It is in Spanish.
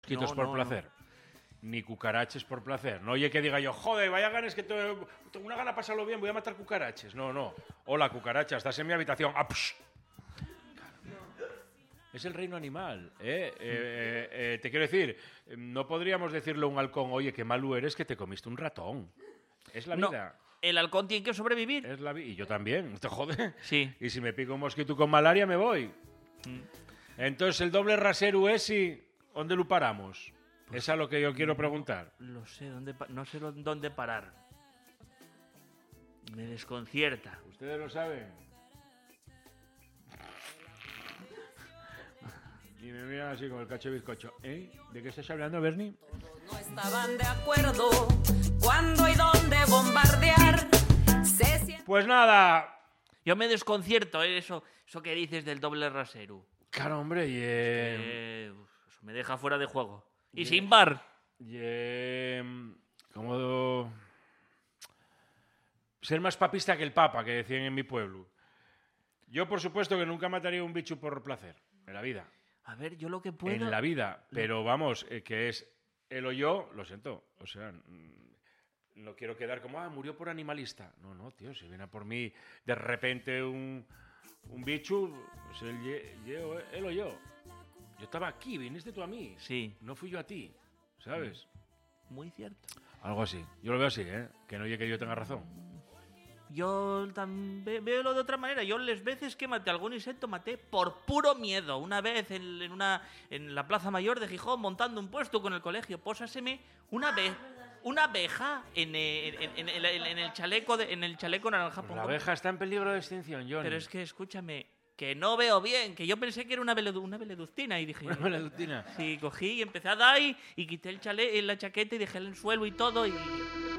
mosquitos por placer. Ni cucaraches por placer. No oye que diga yo, joder, vaya ganas que tengo una gana de pasarlo bien, voy a matar cucaraches. No. Hola, cucaracha, estás en mi habitación. ¡Ah, psh! Es el reino animal. Te quiero decir, no podríamos decirle a un halcón, oye, qué malo eres que te comiste un ratón. Es la vida. El halcón tiene que sobrevivir. Es la y yo también, ¿te jode? Sí. Y si me pica un mosquito con malaria, me voy. Entonces, el doble rasero ese, ¿dónde lo paramos? Pues es a lo que yo quiero preguntar. No sé dónde parar. Me desconcierta. ¿Ustedes lo saben? Y me miran así con el cacho de bizcocho. ¿De qué estás hablando, Bernie? No estaban de acuerdo cuándo y dónde bombardear. Pues nada. Yo me desconcierto, eso que dices del doble rasero. Claro, hombre, Eso me deja fuera de juego. Y sin bar. Como ser más papista que el Papa, que decían en mi pueblo. Yo, por supuesto, que nunca mataría un bicho por placer. En la vida. A ver, yo lo que puedo... En la vida. Pero vamos, que es él o yo, lo siento. O sea, no quiero quedar como, murió por animalista. No, tío, si viene a por mí de repente un bicho, pues él o yo. Yo estaba aquí, viniste tú a mí. Sí. No fui yo a ti, ¿sabes? Muy cierto. Algo así. Yo lo veo así, que no oye que yo tenga razón. Yo también veo de otra manera. Yo las veces que maté algún insecto maté por puro miedo. Una vez en la Plaza Mayor de Gijón montando un puesto con el colegio, pósaseme una abeja en el chaleco naranja. Pues la abeja está en peligro de extinción, Johnny. Pero es que escúchame, que no veo bien, que yo pensé que era una veledustina y dije... ¿Una veledustina? Sí, cogí y empecé a dar y quité la chaqueta y dejé el suelo y todo y...